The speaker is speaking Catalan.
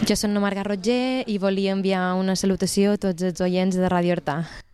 Jo soc la Marga Roger i volia enviar una salutació a tots els oients de Ràdio Artà.